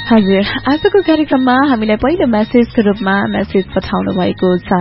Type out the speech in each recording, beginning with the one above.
हजुर, आजको कार्यक्रममा हामीलाई पहिलो मेसेजको रूपमा मेसेज पठाउनु भएको छ।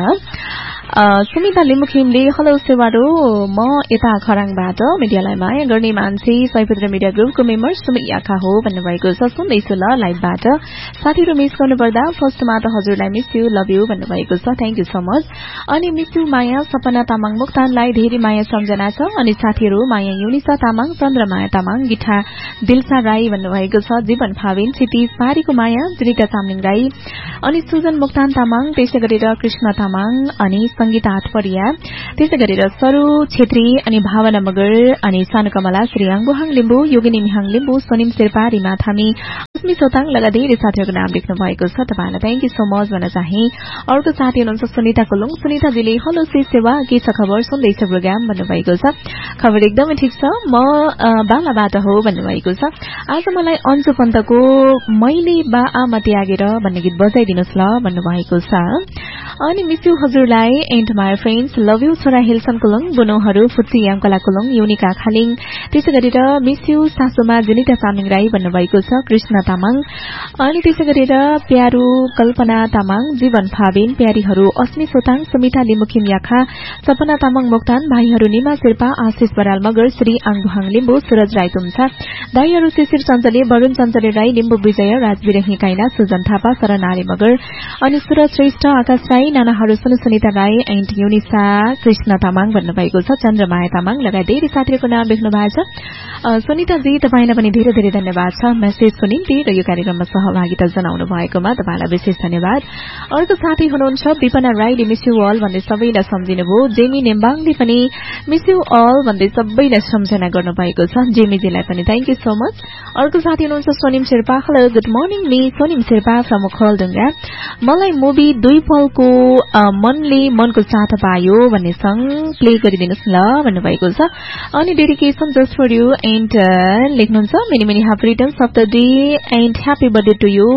सुमिता लिम्बुखिमले हेलो सेवारो, म यता खराङबाट मिडियालाई माया गर्ने मान्छे सयपत्र मिडिया ग्रुपको मेम्बर सुमित याखा हो भन्नुभएको छ। सुन्दैछु ल लाइभबाट। साथीहरू मिस गर्नुपर्दा फर्स्टमा त हजुरलाई मिस यू लभ यू भन्नुभएको छ। Thank you so much. अनि मिस यू माया सपना तामाङ मुक्तानलाई धेरै माया सम्झना छ। अनि साथीहरू माया युनिसा तामाङ, चन्द्रमाया तामाङ, गिठा दिलसा राई भन्नुभएको छ। जीवन फाविन, क्षितिज पारीको माया, जुनिता चामलिङ राई, अनि सुजन मुक्तान तामाङ, त्यसै गरेर कृष्ण तामाङ, अनि संगीता आठपरिया, त्यसै गरेर सरू छेत्री, अनि भावना मगर, अनि सानु कमला, श्री आङबुहाङ लिम्बू, योगिनी मिहाङ लिम्बू, सोनिम शेर्पा, रिमा थामी, अस्मी सोताङ लगायत धेरै साथीहरूको नाम लेख्नु भएको छ। तपाईँलाई थ्याङ्क यू सो मच भन्न चाहे। अर्को साथी हुनुहुन्छ सुनिता कुलुङ। सुनिताजीले हेलो सी सेवा, के छ खबर, सुन्दैछ प्रोग्राम भन्नुभएको छ। खबर एकदमै ठिक छ, म बालाबाट हो भन्नुभएको छ। आज मलाई अन्जु पन्तको मैले बा आमा त्यागेर भन्ने गीत बजाइदिनुहोस् ल भन्नुभएको छ। अनि मिस यू हजुरलाई and my friends love you छोरा हिल्सन कुलुङ, बुनोहरू फुच्ची याङकला कुलुङ, युनिका खालिङ, त्यसै गरेर मिस यू सासुमा जुनिता चामलिङ राई भन्नुभएको छ। कृष्ण तामाङ, अनि त्यसै गरेर प्यारू कल्पना तामाङ, जीवन फाबिन, प्यारीहरू अस्मी सोताङ, सुमिता लिम्बुखिम याखा, सपना तामाङ मोक्तान, भाइहरू निमा शेर्पा, आशिष बराल मगर, श्री आङबुहाङ लिम्बू, सूरज राई तुम्छा, दाईहरू शिशिर चञ्चले, वरुण चञ्चले राई, लिम्बू विजय, राजवीरही काइला, सुजन थापा, शरण आर्य मगर, अनि सूरज श्रेष्ठ, आकाश राई, नानाहरू सुनिता राई एन्ड युनिसा कृष्ण तामाङ भन्नुभएको छ। चन्द्रमाया तामाङ लगायत धेरै साथीहरूको नाम लेख्नु भएको छ। सुनिताजी तपाईँलाई पनि धेरै धेरै धन्यवाद छ मेसेजको निम्ति र यो कार्यक्रममा सहभागिता जनाउनु भएकोमा तपाईँलाई विशेष धन्यवाद। अर्को साथी हुनुहुन्छ विपना राईले मिस यू अल भन्दै सबैलाई सम्झिनुभयो। जेमी नेम्बाङले पनि मिस यू अल भन्दै सबैलाई सम्झना गर्नुभएको छ। जेमीजीलाई पनि थ्याङ्क यू सो मच। अर्को साथी हुनुहुन्छ सोनिम Sherpa. Hello good morning me सोनिम Sherpa from खलडुङ्गा। मलाई मुभी दुई पलको मनले मनको साथ पायो भन्ने सङ प्ले गरिदिनुहोस् ल भन्नुभएको छ। अनि dedication just for you and लेख्नुहुन्छ many many happy returns of the day and happy birthday to you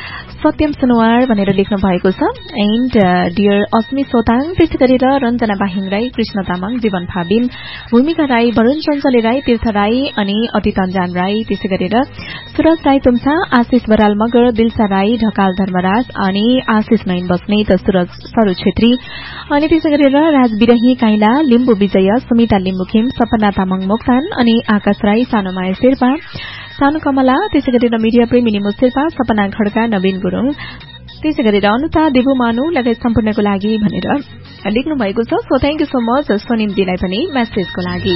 सत्यम सुनवार भनेर लेख्नु भएको छ। एन्ड डियर अस्मी सोताङ, त्यसै गरेर रञ्जना बाहिङ राई, कृष्ण तामाङ, जीवन फाबिन, भूमिका राई, वरुण चञ्चले राई, तीर्थ राई, अनि अति तन्जान राई, त्यसै गरेर सूरज राई तुम्सा, आशिष बराल मगर, दिलसा राई, ढकाल धर्मराज, अनि आशिष नयन बस्नेत, सरू छेत्री, अनि त्यसै गरेर राजवीरही काइला, लिम्बू विजय, सुमिता लिम्बुखिम, सपना तामाङ मोक्तान, अनि आकाश राई, सानुमाया शेर्पा, सानु कमला, त्यसै गरेर मिडिया प्रेमी निमु शेर्पा, सपना खड्का, नवीन गुरुङ, त्यसै गरेर अनुता देवु मानु लगायत सम्पूर्णको लागि भनेर लेख्नु भएको छ। So thank you so much सोनिमजीलाई पनि मेसेजको लागि।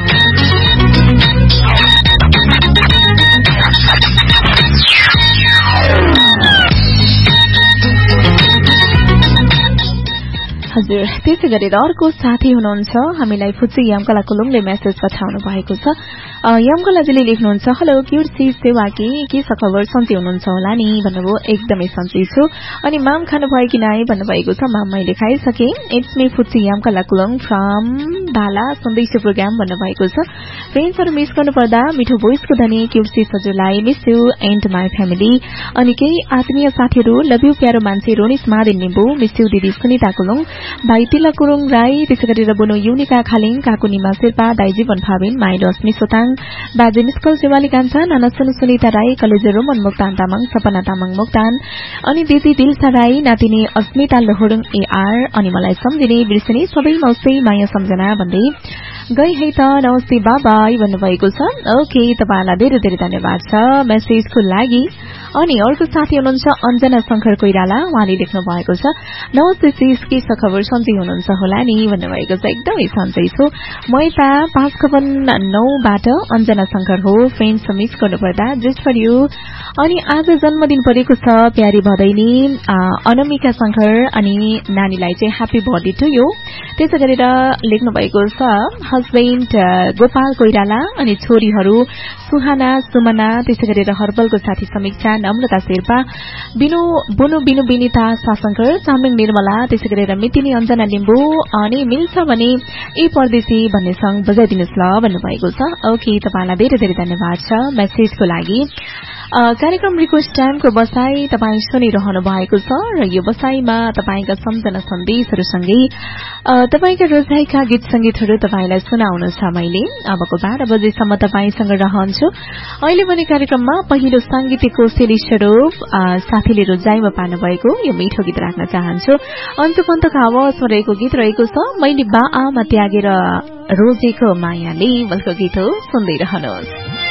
हजुर, त्यसै गरेर अर्को साथी हुनुहुन्छ हामीलाई फुच्ची यामकला कुलुङले मेसेज पठाउनु भएको छ। यामकलाजीले लेख्नुहुन्छ हेलो क्यूट सी सेवा के छ खबर, सन्चै हुनुहुन्छ होला नि भन्नुभयो। एकदमै सन्चै छु। अनि माम खानु भयो कि नाइ भन्नुभएको छ। माम मैले खाइसके। इट्स मी फुच्ची यामकला कुलुङ फ्रम बाला, सुन्दैछु प्रोग्राम भन्नुभएको छ। फ्रेन्ड्सहरू मिस गर्नुपर्दा मिठो भोइसको धनी क्यूट सी हजुरलाई miss you and my family. अनि केही आत्मीय साथीहरू लभ यू प्यारो मान्छे रोनिस मादिन निम्बू, मिस यू दिदी सुनिता कुलुङ, भाइ तिला कुरुङ राई, त्यसै गरेर बुनु युनिका खालिङ, काकु निमा शेर्पा, दाई जीवन फाबिन, माइलो अस्मी सोताङ, बाजे मिस्कल सेवाली कान्छा, नाना सुनिता राई, कलेज रोमन मोक्तान तामाङ, सपना तामाङ मोक्तान, अनि दिदी दिलसा राई, नातिनी अस्मिता लोहरुङ एआर, अनि मलाई सम्झिने बिर्सिने सबै मौसी माया सम्झना भन्दै गई है त नमस्ते बाबाई भन्नुभएको छ। ओके, तपाईँलाई धेरै धेरै धन्यवाद छ मेसेजको लागि। अनि अर्को साथी हुनुहुन्छ अञ्जना शंकर कोइराला, उहाँले लेख्नु भएको छ नमस्ते सिस, के छ खबर, सन्चै हुनुहुन्छ होला नि भन्नुभएको छ। एकदमै सन्चै छु। म यता 5/9 अञ्जना शंकर हो। फ्रेन्ड्स मिस गर्नुपर्दा जस्ट फर यू। अनि आज जन्मदिन परेको छ प्यारी भदैनी अनमिका शंकर, अनि नानीलाई चाहिँ ह्यापी बर्थडे टु यू। त्यसै गरेर लेख्नु भएको छ हस्बेन्ड गोपाल कोइराला, अनि छोरीहरू सुहाना, सुमना, त्यसै गरेर हर्बलको साथी समीक्षा, नम्रता शेर्पा, बुनु विनिता साशंकर, चामलिङ निर्मला, त्यसै गरेर मितिनी अञ्जना लिम्बू, अनि मिल्छ भने ए परदेशी भन्ने सङ बजाइदिनुहोस् ल भन्नुभएको छ। ओके, तपाईँलाई धेरै धेरै धन्यवाद छ मेसेजको लागि। कार्यक्रम रिक्वेस्ट टाइमको बसाई तपाईँ सुनिरहनु भएको छ र यो बसाईमा तपाईँका सम्झना सन्देशहरूसँगै तपाईँका रोजाइका गीत संगीतहरू तपाईँलाई सुनाउनु छ मैले। अबको 12 बजेसम्म तपाईँसँग रहन्छु। अहिले पनि कार्यक्रममा पहिलो सांगीतिक कोसेली स्वरूप साथीले रोजाइमा पार्नु भएको यो मिठो गीत राख्न चाहन्छु। अन्त पन्तको आवाजमा रहेको गीत रहेको छ मैले बा आमा त्यागेर रोजेको मायाले। बलको गीत हो, सुन्दै रहनुहोस्।